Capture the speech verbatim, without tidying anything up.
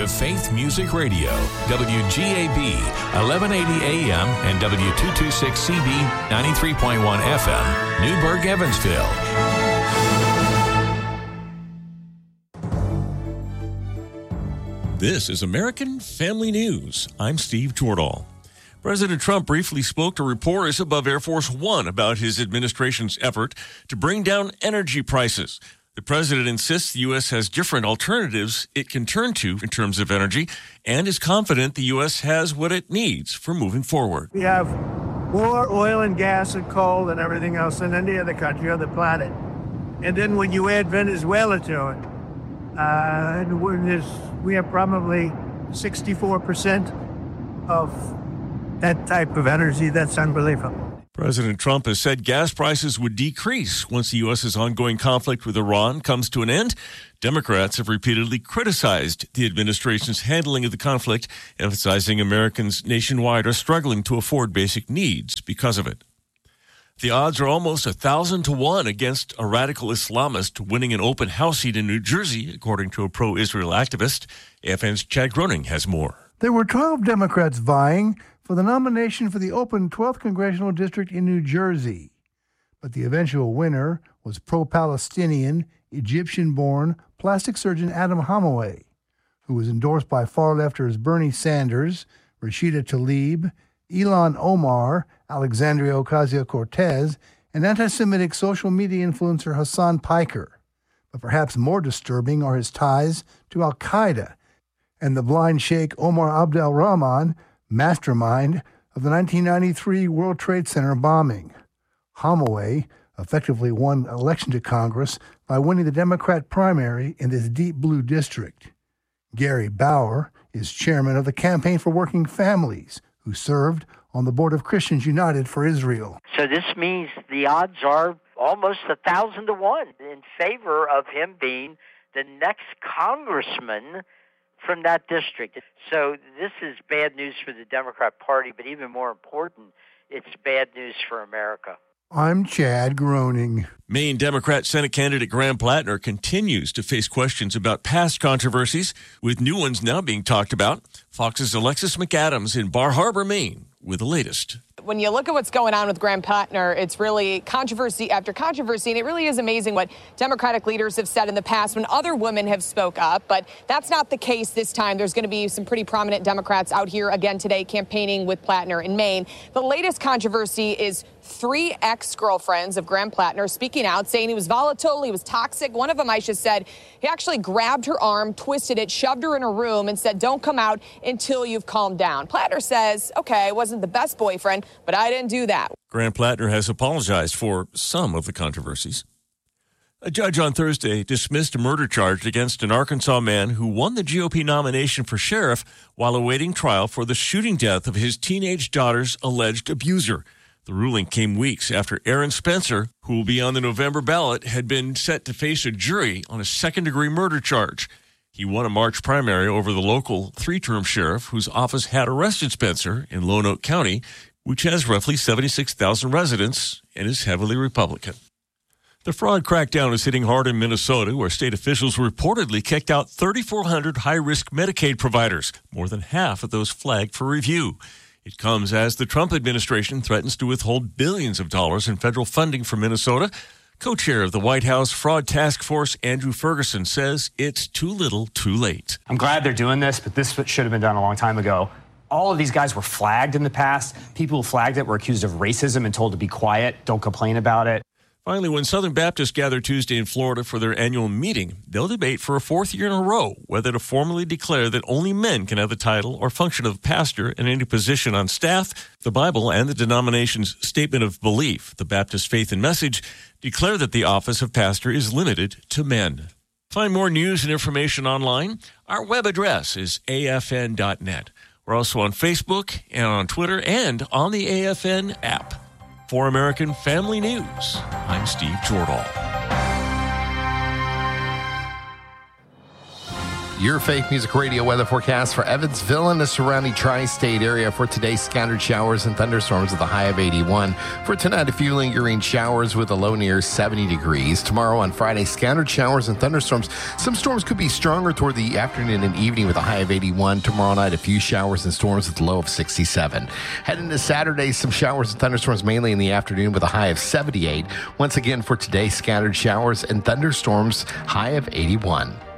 to Faith Music Radio, W G A B, eleven eighty A M and W two twenty-six C B, ninety-three point one F M, Newburgh, Evansville. This is American Family News. I'm Steve Jordahl. President Trump briefly spoke to reporters above Air Force One about his administration's effort to bring down energy prices. The president insists the U S has different alternatives it can turn to in terms of energy and is confident the U S has what it needs for moving forward. We have more oil and gas and coal and everything else than any other country on the planet. And then when you add Venezuela to it, uh, we're this, we have probably sixty-four percent of that type of energy. That's unbelievable. President Trump has said gas prices would decrease once the U S's ongoing conflict with Iran comes to an end. Democrats have repeatedly criticized the administration's handling of the conflict, emphasizing Americans nationwide are struggling to afford basic needs because of it. The odds are almost a thousand to one against a radical Islamist winning an open House seat in New Jersey, according to a pro-Israel activist. A F N's Chad Groening has more. There were twelve Democrats vying for the nomination for the open twelfth Congressional District in New Jersey. But the eventual winner was pro-Palestinian, Egyptian-born plastic surgeon Adam Holloway, who was endorsed by far-lefters Bernie Sanders, Rashida Tlaib, Ilhan Omar, Alexandria Ocasio-Cortez, and anti-Semitic social media influencer Hassan Piker. But perhaps more disturbing are his ties to al-Qaeda and the blind Sheikh Omar Abdel Rahman, mastermind of the nineteen ninety-three World Trade Center bombing. Holloway effectively won election to Congress by winning the Democrat primary in this deep blue district. Gary Bauer is chairman of the Campaign for Working Families, who served on the board of Christians United for Israel. So this means the odds are almost a thousand to one in favor of him being the next congressman from that district. So this is bad news for the Democrat Party, but even more important, it's bad news for America. I'm Chad Groening. Maine Democrat Senate candidate Graham Plattner continues to face questions about past controversies, with new ones now being talked about. Fox's Alexis McAdams in Bar Harbor, Maine, with the latest. When you look at what's going on with Graham Plattner, it's really controversy after controversy, and it really is amazing what Democratic leaders have said in the past when other women have spoke up, but that's not the case this time. There's going to be some pretty prominent Democrats out here again today campaigning with Plattner in Maine. The latest controversy is three ex-girlfriends of Graham Plattner speaking out, saying he was volatile, he was toxic. One of them, Aisha, said he actually grabbed her arm, twisted it, shoved her in a room, and said, "Don't come out until you've calmed down." Plattner says, "Okay, I wasn't the best boyfriend, but I didn't do that." Graham Plattner has apologized for some of the controversies. A judge on Thursday dismissed a murder charge against an Arkansas man who won the G O P nomination for sheriff while awaiting trial for the shooting death of his teenage daughter's alleged abuser. The ruling came weeks after Aaron Spencer, who will be on the November ballot, had been set to face a jury on a second-degree murder charge. He won a March primary over the local three-term sheriff whose office had arrested Spencer in Lonoke County, which has roughly seventy-six thousand residents and is heavily Republican. The fraud crackdown is hitting hard in Minnesota, where state officials reportedly kicked out thirty-four hundred high-risk Medicaid providers, more than half of those flagged for review. It comes as the Trump administration threatens to withhold billions of dollars in federal funding from Minnesota. Co-chair of the White House Fraud Task Force, Andrew Ferguson, says it's too little, too late. I'm glad they're doing this, but this should have been done a long time ago. All of these guys were flagged in the past. People who flagged it were accused of racism and told to be quiet, don't complain about it. Finally, when Southern Baptists gather Tuesday in Florida for their annual meeting, they'll debate for a fourth year in a row whether to formally declare that only men can have the title or function of pastor in any position on staff. The Bible and the denomination's statement of belief, the Baptist Faith and Message, declare that the office of pastor is limited to men. Find more news and information online. Our web address is A F N dot net. We're also on Facebook and on Twitter and on the A F N app. For American Family News, I'm Steve Jordahl. Your Faith Music Radio weather forecast for Evansville and the surrounding tri-state area for today. Scattered showers and thunderstorms with a high of eighty-one. For tonight, a few lingering showers with a low near seventy degrees. Tomorrow on Friday, scattered showers and thunderstorms. Some storms could be stronger toward the afternoon and evening with a high of eighty-one. Tomorrow night, a few showers and storms with a low of sixty-seven. Heading to Saturday, some showers and thunderstorms mainly in the afternoon with a high of seventy-eight. Once again for today, scattered showers and thunderstorms, high of eighty-one.